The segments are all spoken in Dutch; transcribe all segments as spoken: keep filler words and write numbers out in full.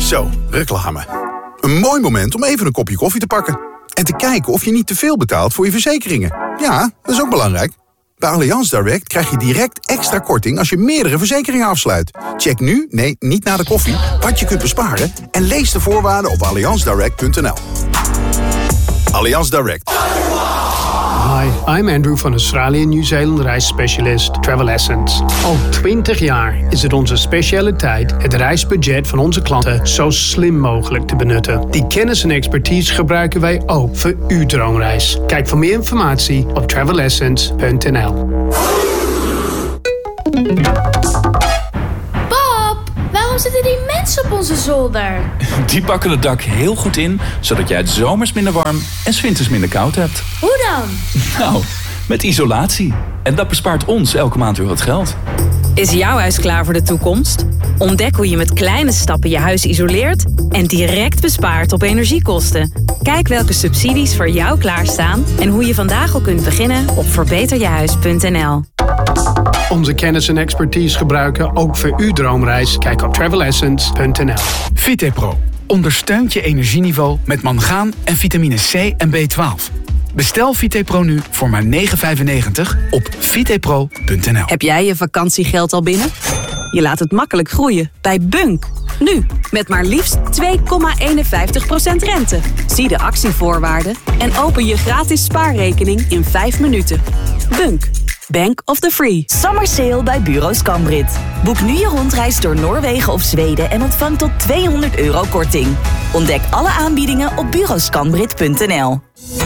Zo, reclame. Een mooi moment om even een kopje koffie te pakken. En te kijken of je niet te veel betaalt voor je verzekeringen. Ja, dat is ook belangrijk. Bij Allianz Direct krijg je direct extra korting als je meerdere verzekeringen afsluit. Check nu, nee, niet na de koffie, wat je kunt besparen... en lees de voorwaarden op allianz direct punt n l. Allianz Direct. Hi, I'm Andrew van Australië Nieuw-Zeeland reisspecialist Travel Essence. Al twintig jaar is het onze specialiteit het reisbudget van onze klanten zo slim mogelijk te benutten. Die kennis en expertise gebruiken wij ook voor uw droomreis. Kijk voor meer informatie op travel essence punt n l. Waarom zitten die mensen op onze zolder? Die pakken het dak heel goed in, zodat jij het zomers minder warm en 's winters minder koud hebt. Hoe dan? Nou, met isolatie. En dat bespaart ons elke maand weer wat geld. Is jouw huis klaar voor de toekomst? Ontdek hoe je met kleine stappen je huis isoleert en direct bespaart op energiekosten. Kijk welke subsidies voor jou klaarstaan en hoe je vandaag al kunt beginnen op verbeter je huis punt n l. Onze kennis en expertise gebruiken ook voor uw droomreis. Kijk op travel essence punt n l. Vitepro ondersteunt je energieniveau met mangaan en vitamine C en B twaalf. Bestel Vitepro nu voor maar negen vijfennegentig op vitepro punt n l. Heb jij je vakantiegeld al binnen? Je laat het makkelijk groeien bij Bunk. Nu, met maar liefst twee komma eenenvijftig procent rente. Zie de actievoorwaarden en open je gratis spaarrekening in vijf minuten. Bunk. Bank of the Free. Summer sale bij Bureau Scambrit. Boek nu je rondreis door Noorwegen of Zweden en ontvang tot tweehonderd euro korting. Ontdek alle aanbiedingen op bureau scambrit punt n l.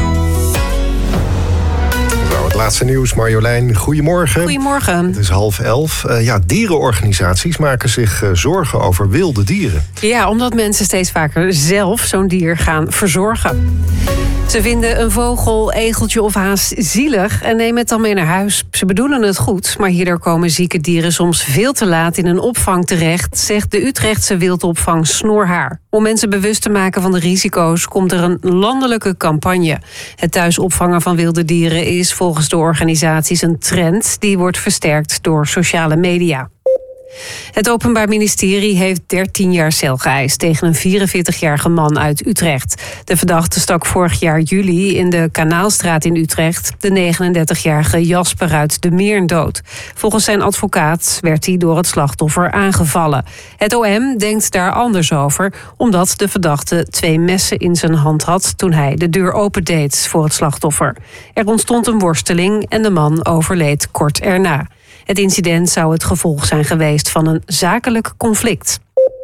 Het laatste nieuws, Marjolein. Goedemorgen. Goedemorgen. Het is half elf. Uh, ja, dierenorganisaties maken zich uh, zorgen over wilde dieren. Ja, omdat mensen steeds vaker zelf zo'n dier gaan verzorgen. Ze vinden een vogel, egeltje of haas zielig en nemen het dan mee naar huis. Ze bedoelen het goed, maar hierdoor komen zieke dieren soms veel te laat in een opvang terecht, zegt de Utrechtse wildopvang Snorhaar. Om mensen bewust te maken van de risico's komt er een landelijke campagne. Het thuis opvangen van wilde dieren is volgens de organisaties een trend die wordt versterkt door sociale media. Het Openbaar Ministerie heeft dertien jaar cel geëist tegen een vierenveertigjarige man uit Utrecht. De verdachte stak vorig jaar juli in de Kanaalstraat in Utrecht de negenendertigjarige Jasper uit de Meern dood. Volgens zijn advocaat werd hij door het slachtoffer aangevallen. Het O M denkt daar anders over, omdat de verdachte twee messen in zijn hand had toen hij de deur opendeed voor het slachtoffer. Er ontstond een worsteling en de man overleed kort erna. Het incident zou het gevolg zijn geweest van een zakelijk conflict.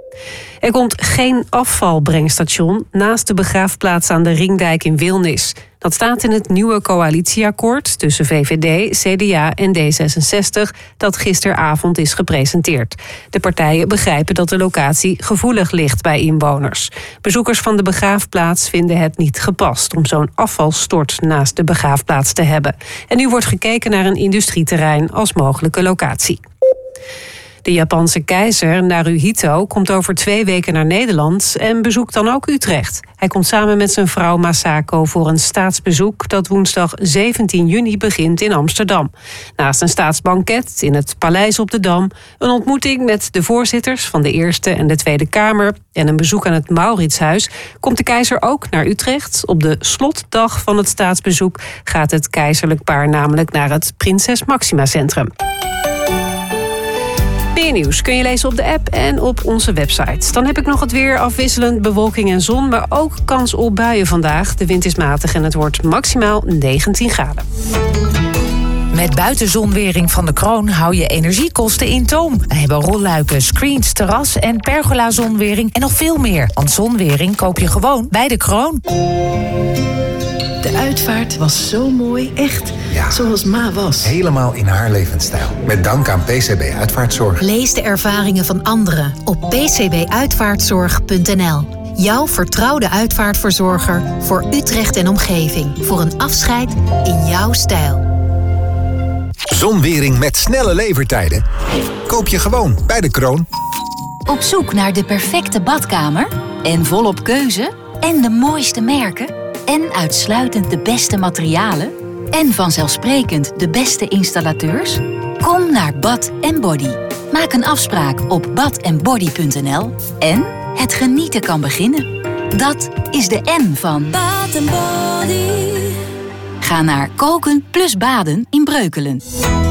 Er komt geen afvalbrengstation naast de begraafplaats aan de Ringdijk in Wilnis. Dat staat in het nieuwe coalitieakkoord tussen V V D, C D A en D zesenzestig... dat gisteravond is gepresenteerd. De partijen begrijpen dat de locatie gevoelig ligt bij inwoners. Bezoekers van de begraafplaats vinden het niet gepast om zo'n afvalstort naast de begraafplaats te hebben. En nu wordt gekeken naar een industrieterrein als mogelijke locatie. De Japanse keizer Naruhito komt over twee weken naar Nederland en bezoekt dan ook Utrecht. Hij komt samen met zijn vrouw Masako voor een staatsbezoek dat woensdag zeventien juni begint in Amsterdam. Naast een staatsbanket in het Paleis op de Dam, een ontmoeting met de voorzitters van de Eerste en de Tweede Kamer en een bezoek aan het Mauritshuis komt de keizer ook naar Utrecht. Op de slotdag van het staatsbezoek gaat het keizerlijk paar namelijk naar het Prinses Maxima Centrum. Nieuws kun je lezen op de app en op onze website. Dan heb ik nog het weer, afwisselend bewolking en zon, maar ook kans op buien vandaag. De wind is matig en het wordt maximaal negentien graden. Met buitenzonwering van de Kroon hou je energiekosten in toom. We hebben rolluiken, screens, terras en pergola-zonwering en nog veel meer. Want zonwering koop je gewoon bij de Kroon. De uitvaart was zo mooi, echt ja, zoals Ma was. Helemaal in haar levensstijl. Met dank aan P C B Uitvaartzorg. Lees de ervaringen van anderen op p c b uitvaartzorg punt n l. Jouw vertrouwde uitvaartverzorger voor Utrecht en omgeving. Voor een afscheid in jouw stijl. Zonwering met snelle levertijden. Koop je gewoon bij de Kroon. Op zoek naar de perfecte badkamer? En volop keuze? En de mooiste merken? En uitsluitend de beste materialen? En vanzelfsprekend de beste installateurs? Kom naar Bad en Body. Maak een afspraak op bad en body punt n l en het genieten kan beginnen. Dat is de N van Bath and Body. Ga naar koken plus baden in Breukelen.